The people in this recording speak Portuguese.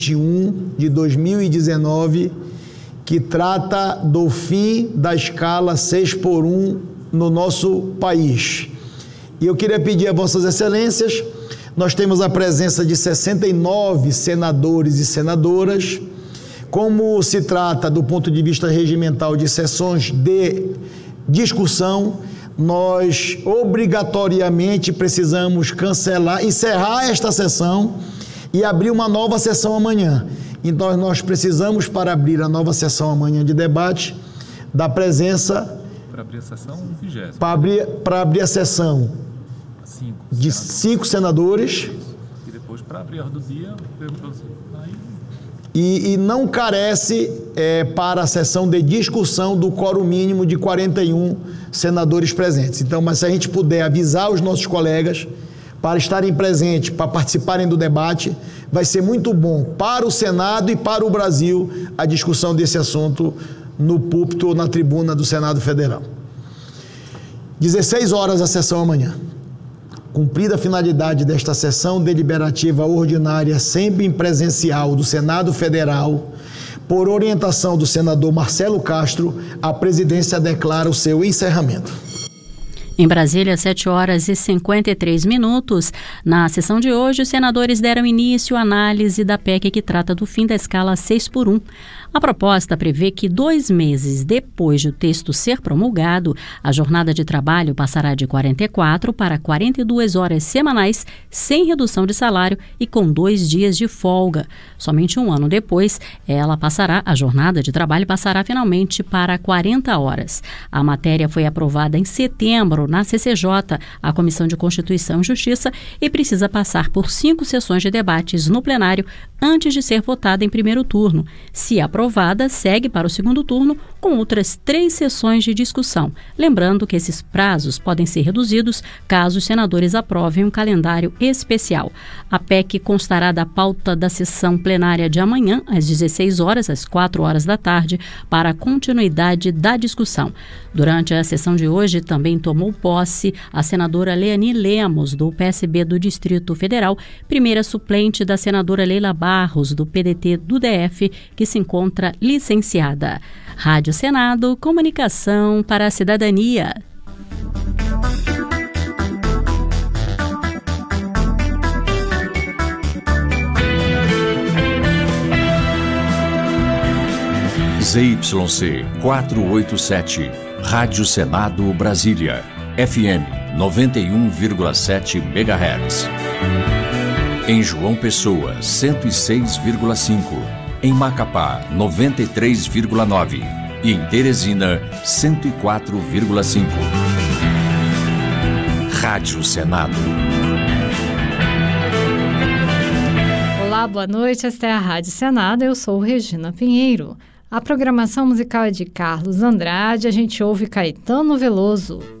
de 2019, que trata do fim da escala 6x1 no nosso país. E eu queria pedir a Vossas Excelências, nós temos a presença de 69 senadores e senadoras. Como se trata, do ponto de vista regimental, de sessões de discussão, nós obrigatoriamente precisamos encerrar esta sessão e abrir uma nova sessão amanhã. Então, nós precisamos, para abrir a nova sessão amanhã de debate, da presença... Para abrir a sessão, 20º. Para abrir a sessão de 5 senadores. E depois, para abrir a ordem do dia, e não carece para a sessão de discussão do quórum mínimo de 41 senadores presentes. Então, mas se a gente puder avisar os nossos colegas para estarem presentes, para participarem do debate, vai ser muito bom para o Senado e para o Brasil a discussão desse assunto no púlpito ou na tribuna do Senado Federal. 16 horas a sessão amanhã. Cumprida a finalidade desta sessão deliberativa ordinária, sempre em presencial, do Senado Federal, por orientação do senador Marcelo Castro, a presidência declara o seu encerramento. Em Brasília, 7 horas e 53 minutos. Na sessão de hoje, os senadores deram início à análise da PEC que trata do fim da escala 6x1. A proposta prevê que 2 meses depois de o texto ser promulgado, a jornada de trabalho passará de 44 para 42 horas semanais, sem redução de salário e com 2 dias de folga. Somente um ano depois, a jornada de trabalho passará finalmente para 40 horas. A matéria foi aprovada em setembro na CCJ, a Comissão de Constituição e Justiça, e precisa passar por 5 sessões de debates no plenário antes de ser votada em primeiro turno. Se aprovada, segue para o segundo turno com outras 3 sessões de discussão. Lembrando que esses prazos podem ser reduzidos caso os senadores aprovem um calendário especial. A PEC constará da pauta da sessão plenária de amanhã, às 16 horas, às 4 horas da tarde, para a continuidade da discussão. Durante a sessão de hoje, também tomou posse a senadora Leani Lemos, do PSB do Distrito Federal, primeira suplente da senadora Leila Barros, do PDT do DF, que se encontra licenciada. Rádio Senado, comunicação para a cidadania. ZYC 487, Rádio Senado Brasília, FM 91,7 MHz. Em João Pessoa, 106,5. Em Macapá, 93,9. E em Teresina, 104,5. Rádio Senado. Olá, boa noite. Esta é a Rádio Senado. Eu sou Regina Pinheiro. A programação musical é de Carlos Andrade. A gente ouve Caetano Veloso.